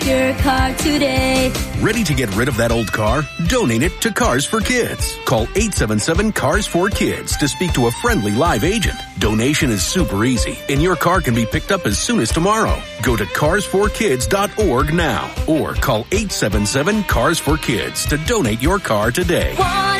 your car today. Ready to get rid of that old car? Donate it to Cars for Kids. Call 877-CARS4KIDS to speak to a friendly live agent. Donation is super easy, and your car can be picked up as soon as tomorrow. Go to carsforkids.org now or call 877-CARS4KIDS to donate your car today.